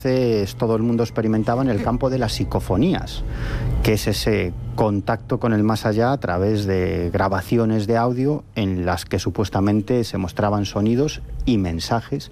Todo el mundo experimentaba en el campo de las psicofonías, que es ese contacto con el más allá a través de grabaciones de audio en las que supuestamente se mostraban sonidos y mensajes